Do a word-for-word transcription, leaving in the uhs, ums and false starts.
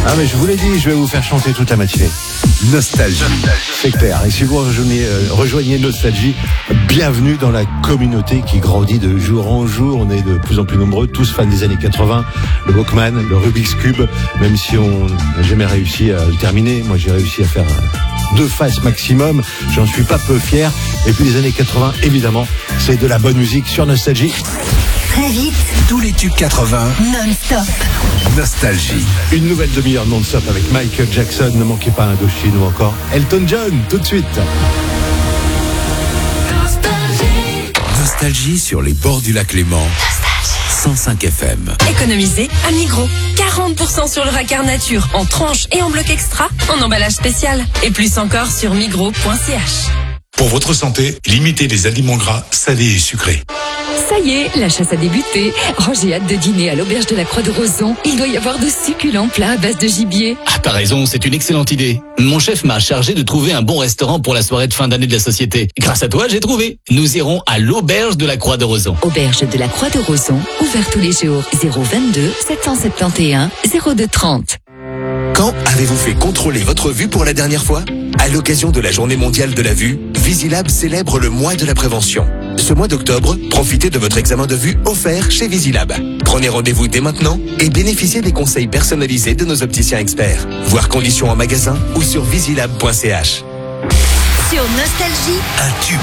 Ah mais je vous l'ai dit, je vais vous faire chanter toute la matinée. Nostalgie. C'est clair. Et si vous rejoignez, euh, rejoignez Nostalgie, bienvenue dans la communauté qui grandit de jour en jour. On est de plus en plus nombreux, tous fans des années quatre-vingts. Le Walkman, le Rubik's Cube, même si on n'a jamais réussi à le terminer. Moi, j'ai réussi à faire deux faces maximum. J'en suis pas peu fier. Et puis les années quatre-vingts, évidemment, c'est de la bonne musique sur Nostalgie. Très vite. Tous les tubes quatre-vingts. Non-stop. Nostalgie. Une nouvelle demi-heure non-stop avec Michael Jackson. Ne manquez pas Indochine ou encore Elton John, tout de suite. Nostalgie sur les bords du lac Léman. cent cinq F M. Économisez à Migros. quarante pour cent sur le Racard Nature en tranches et en bloc extra en emballage spécial. Et plus encore sur migros point c h. Pour votre santé, limitez les aliments gras, salés et sucrés. Ça y est, la chasse a débuté. Oh, j'ai hâte de dîner à l'auberge de la Croix de Roson. Il doit y avoir de succulents plats à base de gibier. Ah, t'as raison, c'est une excellente idée. Mon chef m'a chargé de trouver un bon restaurant pour la soirée de fin d'année de la société. Grâce à toi, j'ai trouvé. Nous irons à l'auberge de la Croix de Roson. Auberge de la Croix de Roson, ouvert tous les jours. zéro vingt-deux sept cent soixante et onze zéro deux trente. Quand avez-vous fait contrôler votre vue pour la dernière fois ? À l'occasion de la Journée mondiale de la vue, Visilab célèbre le mois de la prévention. Ce mois d'octobre, profitez de votre examen de vue offert chez Visilab. Prenez rendez-vous dès maintenant et bénéficiez des conseils personnalisés de nos opticiens experts. Voir conditions en magasin ou sur visilab point c h. Sur Nostalgie, Un tube